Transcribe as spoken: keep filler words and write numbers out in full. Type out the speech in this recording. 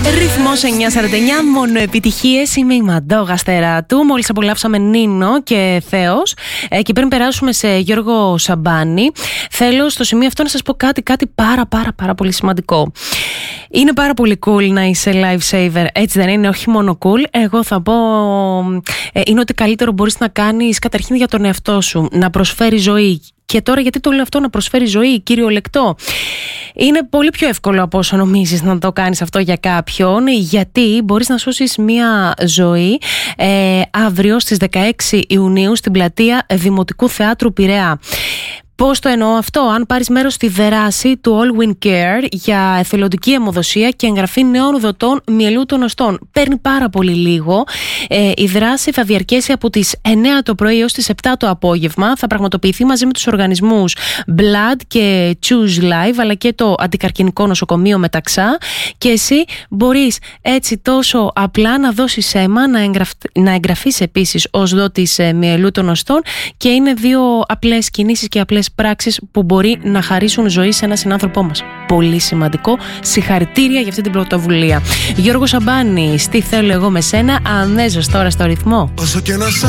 Ρυθμός εννιά σαράντα εννιά, μόνο επιτυχίες. Είμαι η Μαντόγα Στεράτου. Μόλις απολαύσαμε Νίνο και Θέος ε, και πριν περάσουμε σε Γιώργο Σαμπάνη, θέλω στο σημείο αυτό να σας πω κάτι, κάτι πάρα πάρα πάρα πολύ σημαντικό. Είναι πάρα πολύ cool να είσαι lifesaver, έτσι δεν είναι? Όχι μόνο cool, εγώ θα πω ε, είναι ότι καλύτερο μπορείς να κάνεις καταρχήν για τον εαυτό σου, να προσφέρει ζωή. Και τώρα γιατί το λέω αυτό, να προσφέρει ζωή, κυριολεκτό? Είναι πολύ πιο εύκολο από όσο νομίζεις να το κάνεις αυτό για κάποιον, γιατί μπορείς να σώσεις μια ζωή ε, αύριο στις δεκαέξι Ιουνίου στην πλατεία Δημοτικού Θεάτρου Πειραιά. Πώς το εννοώ αυτό? Αν πάρεις μέρος στη δράση του All Win Care για εθελοντική αιμοδοσία και εγγραφή νέων δοτών μυελού των οστών, παίρνει πάρα πολύ λίγο. Ε, η δράση θα διαρκέσει από τις εννιά το πρωί έως τις επτά το απόγευμα. Θα πραγματοποιηθεί μαζί με τους οργανισμούς Blood και Choose Life, αλλά και το Αντικαρκινικό Νοσοκομείο Μεταξά. Και εσύ μπορείς έτσι τόσο απλά να δώσεις αίμα, να, εγγραφ... να εγγραφείς επίσης ως δότης μυελού των οστών, και είναι δύο απλές κινήσεις και απλές πράξεις που μπορεί να χαρίσουν ζωή σε έναν συνάνθρωπό μας. Πολύ σημαντικό. Συγχαρητήρια για αυτή την πρωτοβουλία. Γιώργο Σαμπάνη, τι θέλω εγώ με σένα, αμέσως τώρα στο ρυθμό.